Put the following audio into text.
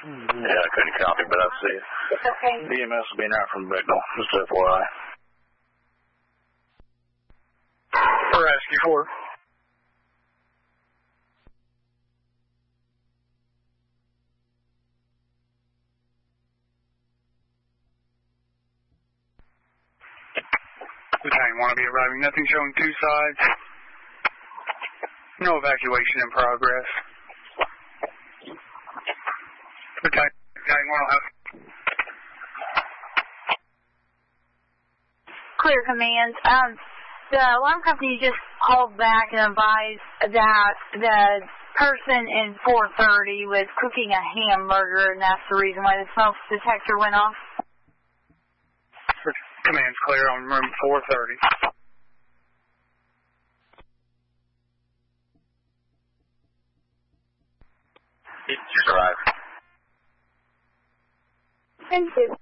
Yeah, I couldn't copy, but I see it. It's okay. BMS will be in out from Bicknell, just FYI. For Rescue 4. Battalion 1 will be arriving. Nothing showing two sides. No evacuation in progress. Battalion 1 will have... Clear command. The alarm company just called back and advised that the person in 430 was cooking a hamburger, and that's the reason why the smoke detector went off. Command's clear on room 430. Just arrived. Thank you.